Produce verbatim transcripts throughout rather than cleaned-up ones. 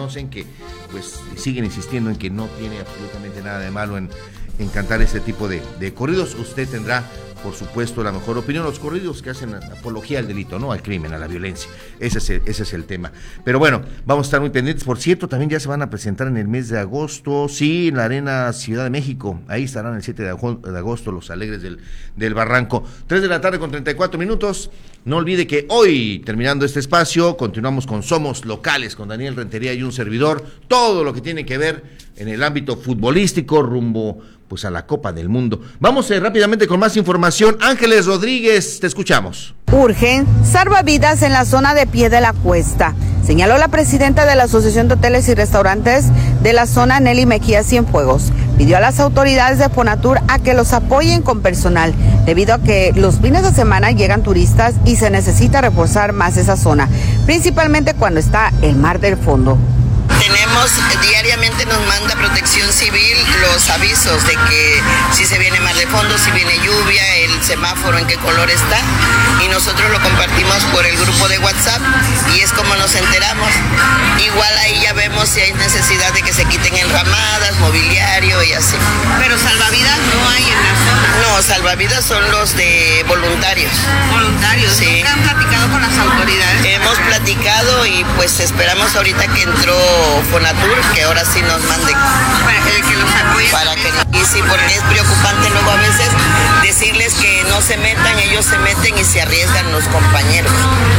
reconocen que pues siguen insistiendo en que no tiene absolutamente nada de malo en, en cantar este tipo de, de corridos. Usted tendrá, por supuesto, la mejor opinión. Los corridos que hacen apología al delito, no al crimen, a la violencia. Ese es el, ese es el tema. Pero bueno, vamos a estar muy pendientes. Por cierto, también ya se van a presentar en el mes de agosto, sí, en la Arena Ciudad de México. Ahí estarán el siete de agosto los Alegres del, del Barranco. tres de la tarde con treinta y cuatro minutos. No olvide que hoy, terminando este espacio, continuamos con Somos Locales, con Daniel Rentería y un servidor. Todo lo que tiene que ver en el ámbito futbolístico rumbo pues a la Copa del Mundo. Vamos eh, rápidamente con más información. Ángeles Rodríguez, te escuchamos. Urgen salvavidas en la zona de Pie de la Cuesta, señaló la presidenta de la Asociación de Hoteles y Restaurantes de la zona, Nelly Mejía Cienfuegos. Pidió a las autoridades de Fonatur a que los apoyen con personal, debido a que los fines de semana llegan turistas y se necesita reforzar más esa zona, principalmente cuando está el mar del fondo. Tenemos, diariamente nos manda Protección Civil los avisos de que si se viene mar de fondo, si viene lluvia, el semáforo en qué color está, y nosotros lo compartimos por el grupo de WhatsApp y es como nos enteramos. Igual ahí ya vemos si hay necesidad de que se quiten enramadas, mobiliario y así. Pero salvavidas no hay en la zona. No, salvavidas son los de voluntarios. Voluntarios, sí. ¿Nunca han platicado con las autoridades? Hemos platicado y pues esperamos ahorita que entró Fonatur, que ahora sí nos manden para que, que los apoyen, para que y sí, porque es preocupante luego a veces decirles que no se metan, ellos se meten y se arriesgan los compañeros.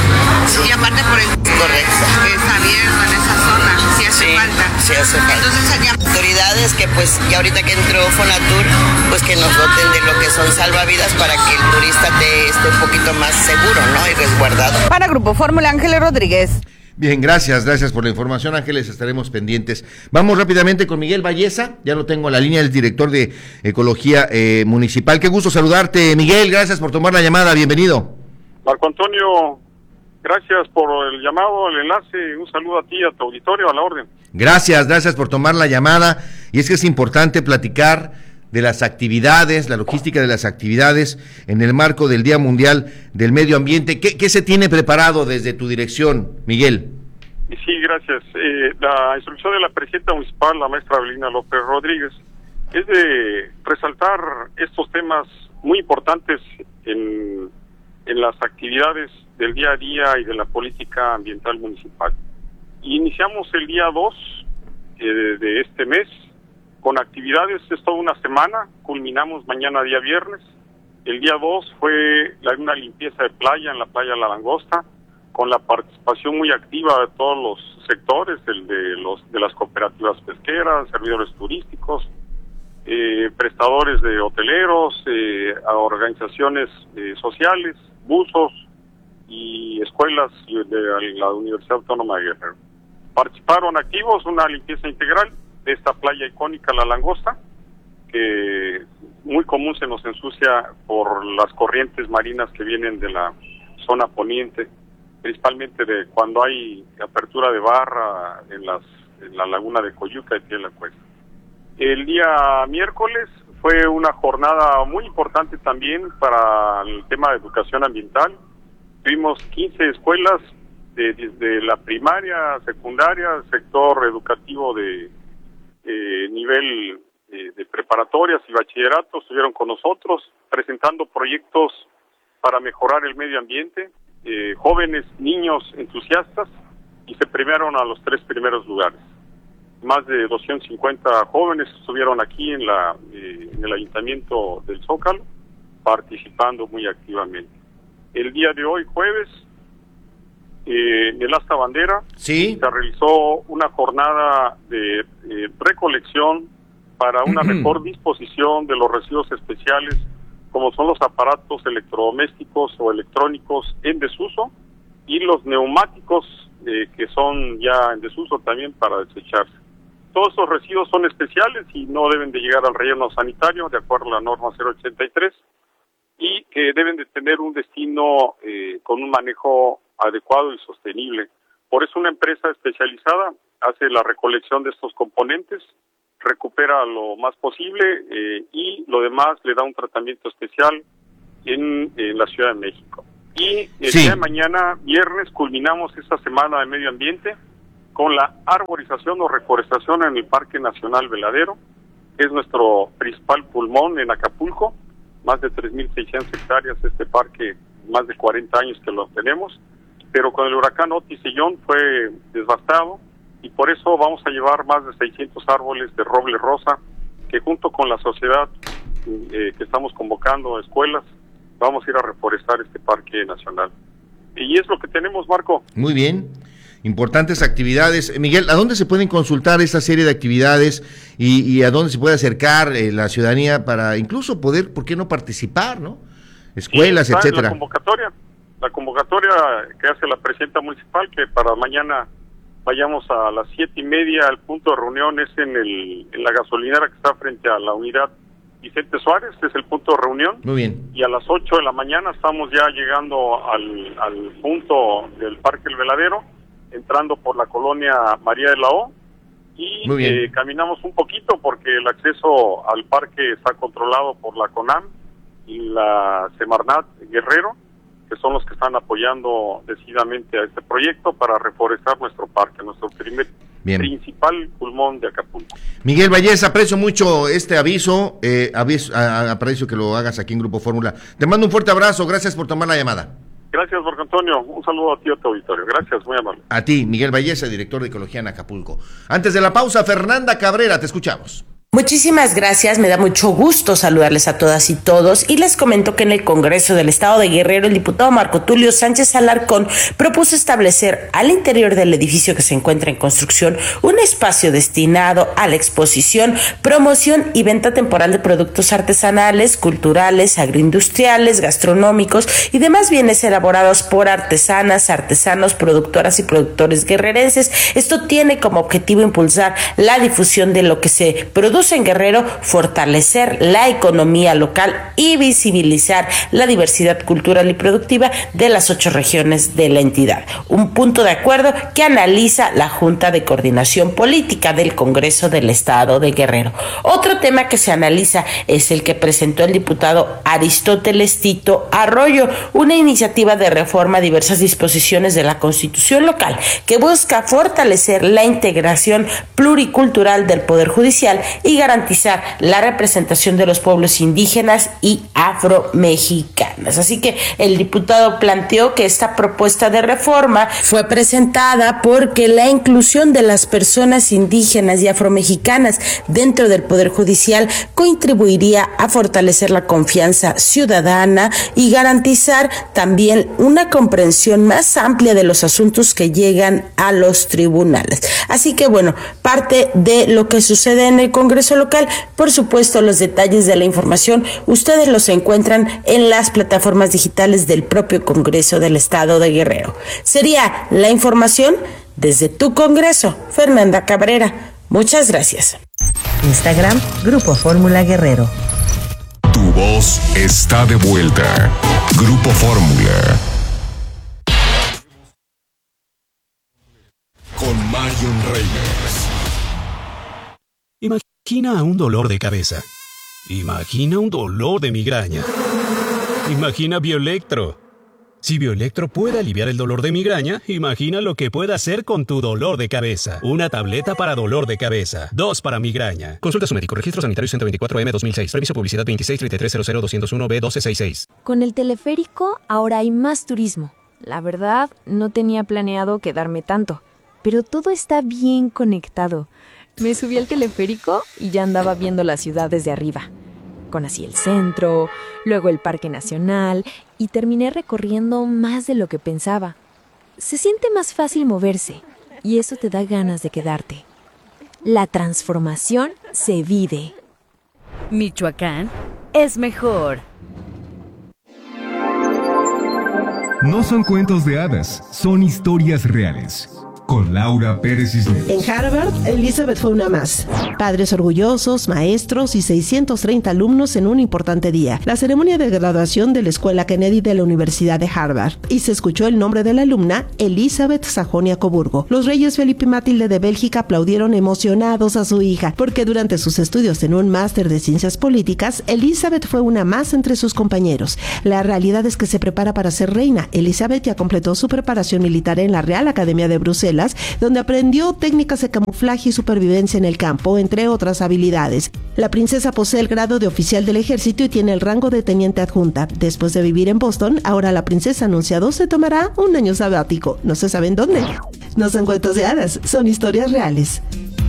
Sí. Y aparte por el correcto es abierto en esa zona, sí hace sí, falta. Sí hace falta. Entonces allá autoridades que pues ya ahorita que entró Fonatur, pues que nos doten de lo que son salvavidas para que el turista te esté un poquito más seguro, ¿no? Y resguardado. Para Grupo Fórmula, Ángeles Rodríguez. Bien, gracias, gracias por la información, Ángeles, estaremos pendientes. Vamos rápidamente con Miguel Valleza, ya lo tengo en la línea, el director de Ecología eh, Municipal. Qué gusto saludarte, Miguel, gracias por tomar la llamada, bienvenido. Marco Antonio, gracias por el llamado, el enlace, un saludo a ti, a tu auditorio, a la orden. Gracias, gracias por tomar la llamada, y es que es importante platicar de las actividades, la logística de las actividades en el marco del Día Mundial del Medio Ambiente. ¿Qué, qué se tiene preparado desde tu dirección, Miguel? Sí, gracias. Eh, la instrucción de la presidenta municipal, la maestra Avelina López Rodríguez, es de resaltar estos temas muy importantes en, en las actividades del día a día y de la política ambiental municipal. Iniciamos el día dos eh, de este mes con actividades, es toda una semana, culminamos mañana día viernes. El día dos fue la, una limpieza de playa en la playa La Langosta, con la participación muy activa de todos los sectores, el de los de las cooperativas pesqueras, servidores turísticos, eh, prestadores de hoteleros, eh, a organizaciones eh, sociales, buzos y escuelas de la Universidad Autónoma de Guerrero. Participaron activos, una limpieza integral de esta playa icónica La Langosta, que muy común se nos ensucia por las corrientes marinas que vienen de la zona poniente, principalmente de cuando hay apertura de barra en, las, en la laguna de Coyuca y Pie de la Cuesta. El día miércoles fue una jornada muy importante también para el tema de educación ambiental. Tuvimos quince escuelas de, desde la primaria, secundaria, sector educativo de Eh, nivel eh, de preparatorias y bachilleratos, estuvieron con nosotros presentando proyectos para mejorar el medio ambiente, eh, jóvenes, niños entusiastas, y se premiaron a los tres primeros lugares. Más de doscientos cincuenta jóvenes estuvieron aquí en, la, eh, en el Ayuntamiento del Zócalo, participando muy activamente. El día de hoy, jueves, Eh, en el Asta Bandera, ¿sí? Se realizó una jornada de eh, recolección para una uh-huh. mejor disposición de los residuos especiales, como son los aparatos electrodomésticos o electrónicos en desuso y los neumáticos eh, que son ya en desuso también para desecharse. Todos esos residuos son especiales y no deben de llegar al relleno sanitario, de acuerdo a la norma cero ochenta y tres, y que deben de tener un destino eh, con un manejo adecuado y sostenible. Por eso una empresa especializada hace la recolección de estos componentes, recupera lo más posible eh, y lo demás le da un tratamiento especial en, en la Ciudad de México. Y el sí. día de mañana, viernes, culminamos esta semana de medio ambiente con la arborización o reforestación en el Parque Nacional Veladero, que es nuestro principal pulmón en Acapulco, más de tres mil seiscientas hectáreas, este parque, más de cuarenta años que lo tenemos, pero con el huracán Otis y John fue devastado, y por eso vamos a llevar más de seiscientos árboles de roble rosa, que junto con la sociedad eh, que estamos convocando, escuelas, vamos a ir a reforestar este parque nacional. Y es lo que tenemos, Marco. Muy bien. Importantes actividades. Miguel, ¿a dónde se pueden consultar esta serie de actividades y, y a dónde se puede acercar eh, la ciudadanía para incluso poder, ¿por qué no participar, no? Escuelas, está etcétera. La convocatoria, la convocatoria que hace la presidenta municipal, que para mañana vayamos a las siete y media al punto de reunión, es en, el, en la gasolinera que está frente a la unidad Vicente Suárez, es el punto de reunión. Muy bien. Y a las ocho de la mañana estamos ya llegando al, al punto del Parque El Veladero, entrando por la colonia María de la O, y eh, caminamos un poquito porque el acceso al parque está controlado por la CONAM y la Semarnat Guerrero, que son los que están apoyando decididamente a este proyecto para reforestar nuestro parque, nuestro primer Bien. principal pulmón de Acapulco. Miguel Vallés, aprecio mucho este aviso, eh, aviso a, aprecio que lo hagas aquí en Grupo Fórmula. Te mando un fuerte abrazo, gracias por tomar la llamada. Gracias, Marco Antonio. Un saludo a ti, a tu auditorio. Gracias, muy amable. A ti, Miguel Vallés, director de Ecología en Acapulco. Antes de la pausa, Fernanda Cabrera, te escuchamos. Muchísimas gracias, me da mucho gusto saludarles a todas y todos y les comento que en el Congreso del Estado de Guerrero el diputado Marco Tulio Sánchez Alarcón propuso establecer al interior del edificio que se encuentra en construcción un espacio destinado a la exposición, promoción y venta temporal de productos artesanales, culturales, agroindustriales, gastronómicos y demás bienes elaborados por artesanas, artesanos, productoras y productores guerrerenses. Esto tiene como objetivo impulsar la difusión de lo que se produce en Guerrero, fortalecer la economía local y visibilizar la diversidad cultural y productiva de las ocho regiones de la entidad. Un punto de acuerdo que analiza la Junta de Coordinación Política del Congreso del Estado de Guerrero. Otro tema que se analiza es el que presentó el diputado Aristóteles Tito Arroyo, una iniciativa de reforma a diversas disposiciones de la Constitución local que busca fortalecer la integración pluricultural del Poder Judicial y garantizar la representación de los pueblos indígenas y afromexicanos. Así que el diputado planteó que esta propuesta de reforma fue presentada porque la inclusión de las personas indígenas y afromexicanas dentro del Poder Judicial contribuiría a fortalecer la confianza ciudadana y garantizar también una comprensión más amplia de los asuntos que llegan a los tribunales. Así que bueno, parte de lo que sucede en el Congreso local, por supuesto los detalles de la información ustedes los encuentran en las plataformas digitales del propio Congreso del Estado de Guerrero. Sería la información desde tu Congreso, Fernanda Cabrera. Muchas gracias. Instagram, Grupo Fórmula Guerrero. Tu voz está de vuelta. Grupo Fórmula. Con Marion Reimers. Imagina un dolor de cabeza. Imagina un dolor de migraña. Imagina Bioelectro. Si Bioelectro puede aliviar el dolor de migraña, imagina lo que puede hacer con tu dolor de cabeza. Una tableta para dolor de cabeza. Dos para migraña. Consulta a su médico. Registro sanitario ciento veinticuatro M dos mil seis. Permiso publicidad veintiséis treinta y tres cero cero doscientos uno B doce sesenta y seis. Con el teleférico ahora hay más turismo. La verdad, no tenía planeado quedarme tanto, pero todo está bien conectado. Me subí al teleférico y ya andaba viendo la ciudad desde arriba. Conocí el centro, luego el Parque Nacional y terminé recorriendo más de lo que pensaba. Se siente más fácil moverse y eso te da ganas de quedarte. La transformación se vive. Michoacán es mejor. No son cuentos de hadas, son historias reales. Con Laura Pérez Cisneros. En Harvard, Elizabeth fue una más. Padres orgullosos, maestros y seiscientos treinta alumnos en un importante día. La ceremonia de graduación de la Escuela Kennedy de la Universidad de Harvard. Y se escuchó el nombre de la alumna, Elizabeth Sajonia-Coburgo. Los reyes Felipe y Matilde de Bélgica aplaudieron emocionados a su hija, porque durante sus estudios en un máster de ciencias políticas, Elizabeth fue una más entre sus compañeros. La realidad es que se prepara para ser reina. Elizabeth ya completó su preparación militar en la Real Academia de Bruselas escuelas, donde aprendió técnicas de camuflaje y supervivencia en el campo, entre otras habilidades. La princesa posee el grado de oficial del ejército y tiene el rango de teniente adjunta. Después de vivir en Boston, ahora la princesa anunciado se tomará un año sabático. No se sabe en dónde. No son cuentos de hadas, son historias reales.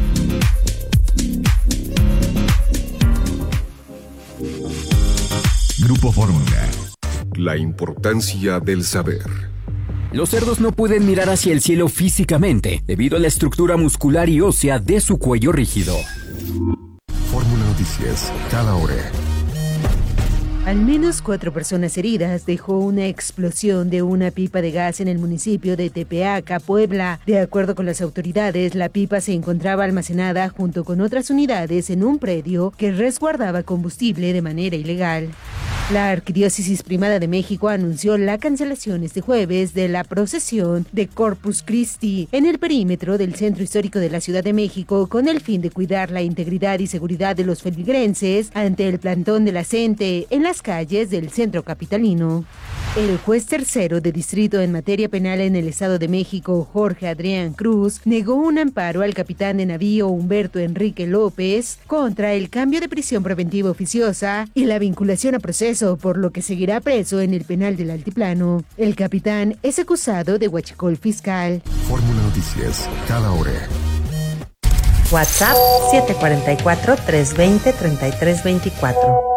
Grupo Fórmula. La importancia del saber. Los cerdos no pueden mirar hacia el cielo físicamente debido a la estructura muscular y ósea de su cuello rígido. Fórmula Noticias, cada hora. Al menos cuatro personas heridas dejó una explosión de una pipa de gas en el municipio de Tepeaca, Puebla. De acuerdo con las autoridades, la pipa se encontraba almacenada junto con otras unidades en un predio que resguardaba combustible de manera ilegal. La Arquidiócesis Primada de México anunció la cancelación este jueves de la procesión de Corpus Christi en el perímetro del Centro Histórico de la Ciudad de México con el fin de cuidar la integridad y seguridad de los feligreses ante el plantón de la gente en las calles del centro capitalino. El juez tercero de distrito en materia penal en el Estado de México, Jorge Adrián Cruz, negó un amparo al capitán de navío Humberto Enrique López contra el cambio de prisión preventiva oficiosa y la vinculación a proceso, por lo que seguirá preso en el penal del Altiplano. El capitán es acusado de huachicol fiscal. Fórmula Noticias, cada hora. WhatsApp siete cuatro cuatro, tres dos cero, tres tres dos cuatro.